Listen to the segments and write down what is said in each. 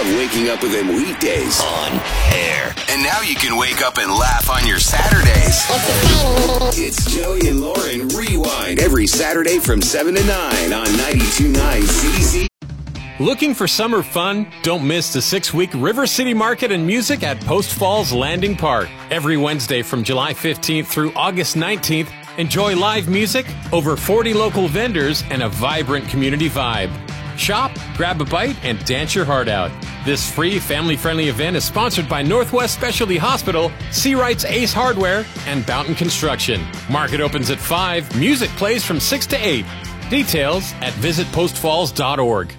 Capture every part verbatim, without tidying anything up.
love waking up with them weekdays on air. And now you can wake up and laugh on your Saturdays. It's Joey and Lauren Rewind every Saturday from seven to nine on ninety-two point nine C Z. Looking for summer fun? Don't miss the six-week River City Market and Music at Post Falls Landing Park. Every Wednesday from July fifteenth through August nineteenth, enjoy live music, over forty local vendors, and a vibrant community vibe. Shop, grab a bite, and dance your heart out. This free, family-friendly event is sponsored by Northwest Specialty Hospital, Seawright's Ace Hardware, and Boughton Construction. Market opens at five. Music plays from six to eight. Details at visit post falls dot org.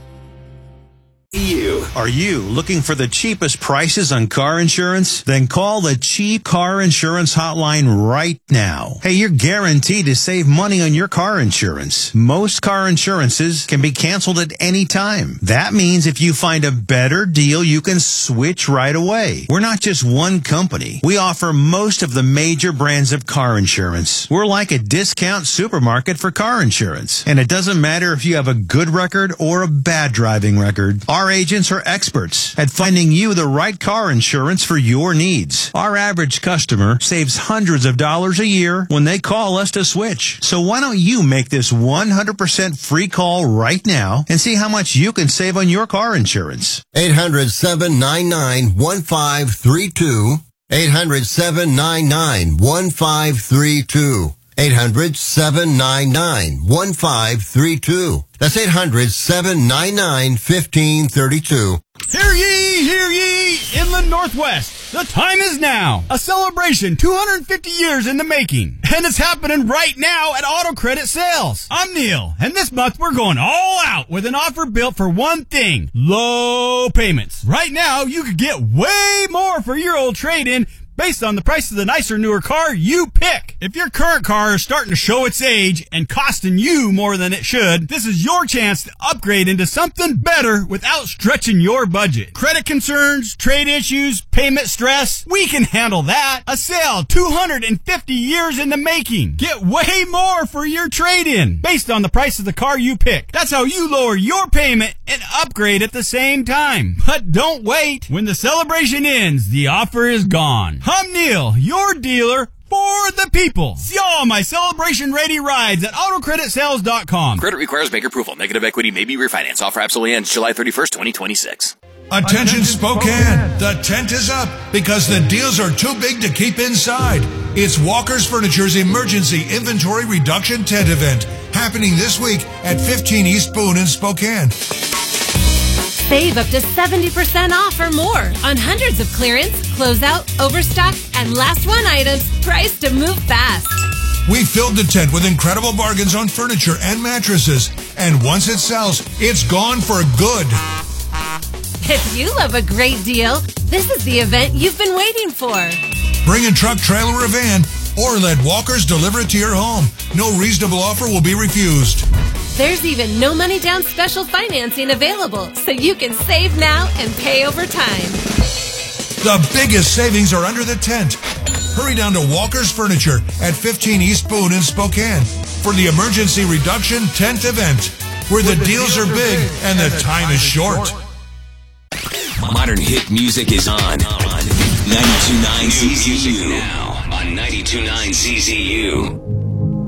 You. Are you looking for the cheapest prices on car insurance? Then call the Cheap Car Insurance Hotline right now. Hey, you're guaranteed to save money on your car insurance. Most car insurances can be canceled at any time. That means if you find a better deal, you can switch right away. We're not just one company. We offer most of the major brands of car insurance. We're like a discount supermarket for car insurance. And it doesn't matter if you have a good record or a bad driving record. Our agents are experts at finding you the right car insurance for your needs. Our average customer saves hundreds of dollars a year when they call us to switch. So why don't you make this one hundred percent free call right now and see how much you can save on your car insurance? eight hundred, seven nine nine, one five three two. eight hundred, seven nine nine, one five three two. eight hundred, seven nine nine, one five three two. That's eight hundred, seven nine nine, one five three two. Hear ye, hear ye, Inland Northwest. The time is now. A celebration two hundred fifty years in the making. And it's happening right now at Auto Credit Sales. I'm Neil, and this month we're going all out with an offer built for one thing: low payments. Right now, you could get way more for your old trade-in based on the price of the nicer, newer car you pick. If your current car is starting to show its age and costing you more than it should, this is your chance to upgrade into something better without stretching your budget. Credit concerns, trade issues, payment stress, we can handle that. A sale two hundred fifty years in the making. Get way more for your trade-in based on the price of the car you pick. That's how you lower your payment and upgrade at the same time. But don't wait. When the celebration ends, the offer is gone. I'm Neil, your dealer for the people. See all my celebration-ready rides at auto credit sales dot com. Credit requires bank approval. Negative equity may be refinanced. Offer absolutely ends July thirty-first, twenty twenty-six. Attention Spokane, the tent is up because the deals are too big to keep inside. It's Walker's Furniture's emergency inventory reduction tent event happening this week at fifteen East Boone in Spokane. Save up to seventy percent off or more on hundreds of clearance, closeout, overstock, and last one items priced to move fast. We filled the tent with incredible bargains on furniture and mattresses, and once it sells, it's gone for good. If you love a great deal, this is the event you've been waiting for. Bring a truck, trailer, or van, or let Walkers deliver it to your home. No reasonable offer will be refused. There's even no money down special financing available, so you can save now and pay over time. The biggest savings are under the tent. Hurry down to Walker's Furniture at fifteen East Boone in Spokane for the emergency reduction tent event, where the deals are big and the time is short. Modern hit music is on. on ninety-two point nine C Z U. Now on ninety-two point nine C Z U.